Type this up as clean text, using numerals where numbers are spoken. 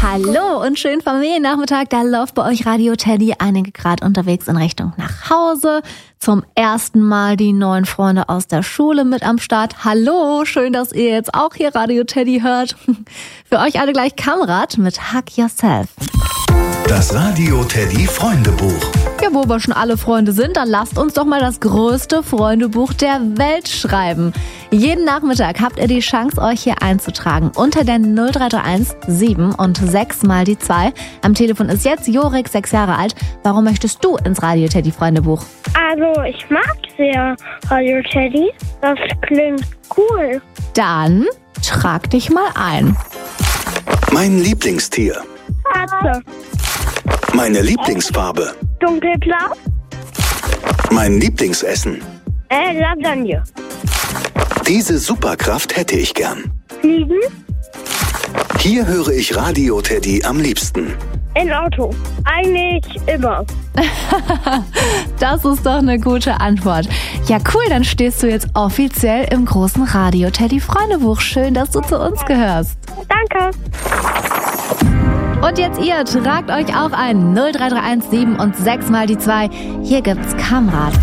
Hallo und schönen Familiennachmittag. Da läuft bei euch Radio Teddy. Einige gerade unterwegs in Richtung nach Hause. Zum ersten Mal die neuen Freunde aus der Schule mit am Start. Hallo, schön, dass ihr jetzt auch hier Radio Teddy hört. Für euch alle gleich Kamrat mit Hug Yourself. Das Radio Teddy Freundebuch. Ja, wo wir schon alle Freunde sind, dann lasst uns doch mal das größte Freundebuch der Welt schreiben. Jeden Nachmittag habt ihr die Chance, euch hier einzutragen. Unter der 0331 7 und 6 mal die 2. Am Telefon ist jetzt Jorik, 6 Jahre alt. Warum möchtest du ins Radio Teddy Freundebuch? Also, ich mag sehr Radio Teddy. Das klingt cool. Dann trag dich mal ein. Mein Lieblingstier. Katze. Meine Lieblingsfarbe. Dunkelblau. Mein Lieblingsessen. Lasagne. Diese Superkraft hätte ich gern. Fliegen. Hier höre ich Radio Teddy am liebsten. Im Auto. Eigentlich immer. Das ist doch eine gute Antwort. Ja, cool, dann stehst du jetzt offiziell im großen Radio Teddy Freundebuch. Schön, dass du zu uns gehörst. Danke. Und jetzt ihr, tragt euch auch ein 0331 7 und 6 mal die 2. Hier gibt's Kamrat.